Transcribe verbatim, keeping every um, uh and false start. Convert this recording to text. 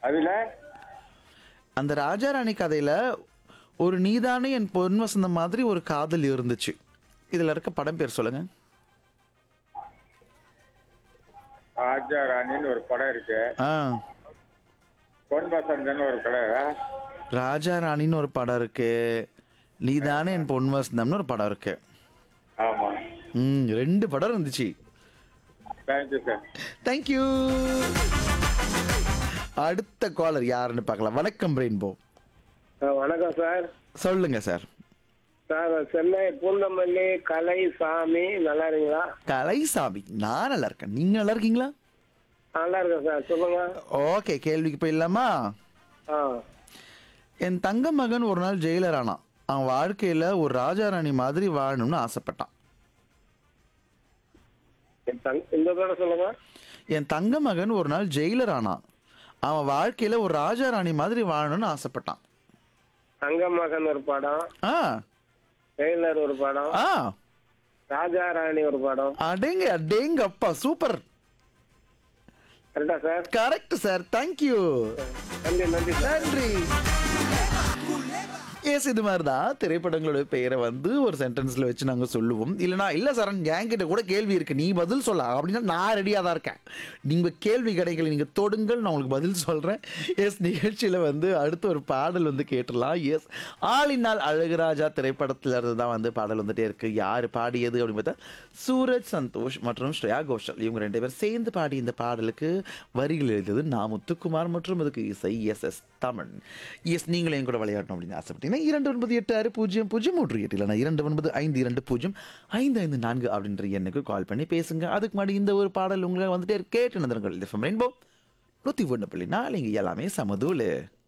அதுல அந்த ராஜா ராணி கதையில ஒரு நீதானே என் பொன் வசந்தம் மாதிரி ஒரு காதல் இருந்துச்சு. இதுல இருக்க படம் பேர் சொல்லுங்க. ராஜா ராணின்னு ஒரு படம் இருக்கு. ஆ பொன் வசந்தன் ஒரு படம். ராஜா ராணின்னு ஒரு படம் இருக்கு. நீதானே என் பொன் வசந்தம்னு ஒரு படம் இருக்கு. ஆமா. ம் ரெண்டு படம் இருந்துச்சு. Thank you sir. தேங்க்யூ. அடுத்த காலர் யாருன்னு பார்க்கலாம். வணக்கம் ரெயின்போ. வணக்கம் சார். சொல்லுங்க சார். சார் சென்னை பூந்தமல்லி கலை சாமி நல்லா இருக்கீங்களா? கலைசாமி, நான் நல்லா இருக்கேன். நீங்க நல்லா இருக்கீங்களா? நல்லா இருக்கேன் சார், சொல்லுங்க. ஓகே, கேள்விக்கு போயிடலாமா? ஆ என் தங்க மகன் ஒரு நாள் ஜெயிலர் ஆனான். அவன் வாழ்க்கையில ஒரு ராஜா ராணி மாதிரி வாழணும்னு ஆசைப்பட்டான். என் தங்- இந்த தடவை சொல்லுங்க. என் தங்க மகன் ஒரு நாள் ஜெயிலர் ஆனான். அவன் வாழ்க்கையில ஒரு ராஜா ராணி மாதிரி வாழணும்னு ஆசைப்பட்டான். தங்க மகன் ஒரு படம், ஆ டெய்லர் ஒரு படம், ஆ ராஜா ராணி ஒரு படம். அடேங்க அடேங்க அப்பா, சூப்பர். கரெக்டா சார்? Correct sir, thank you. நன்றி நன்றி சார். நன்றி. எஸ், இது மாதிரி தான் திரைப்படங்களோட பெயரை வந்து ஒரு சென்டென்ஸ்ல வச்சு நாங்கள் சொல்லுவோம். இல்லைனா இல்லை சார் என்கிட்ட கூட கேள்வி இருக்கு, நீ பதில் சொல்ல அப்படின்னா நான் ரெடியாக தான் இருக்கேன். நீங்கள் கேள்வி கடைகளை நீங்கள் தொடுங்கள், நான் உங்களுக்கு பதில் சொல்கிறேன். எஸ், நிகழ்ச்சியில் வந்து அடுத்த ஒரு பாடல் வந்து கேட்டுடலாம். எஸ், ஆளினால் அழகுராஜா திரைப்படத்தில் இருந்து தான் வந்து பாடல் வந்துட்டே இருக்கு. யார் பாடியது அப்படின்னு பார்த்தா சூரஜ் சந்தோஷ் மற்றும் ஸ்ரேயா கோஷல், இவங்க ரெண்டு பேர் சேர்ந்து பாடி இந்த பாடலுக்கு வரிகள் எழுதியது நா முத்துக்குமார் மற்றும் அதுக்கு இசை எஸ் எஸ் தமிழ். எஸ், நீங்களும் என் கூட விளையாடணும் அப்படின்னு ஆசைப்பட்டீங்கன்னா இரண்டு ஒன்பது எட்டு ஆறு பூஜ்ஜியம் பூஜ்ஜியம் மூன்று எட்டு இல்லைனா இரண்டு ஒன்பது ஐந்து இரண்டு பூஜ்ஜியம் ஐந்து ஐந்து நான்கு அப்படின்ற எண்ணுக்கு கால் பண்ணி பேசுங்க. அதுக்கு முன்னாடி இந்த ஒரு பாடல் உங்களை வந்துட்டே கேட்டு நந்தர்கள் ரெயின்போ நூற்றி ஒன்று புள்ளி நாலு, இங்கே எல்லாமே சமதூளு.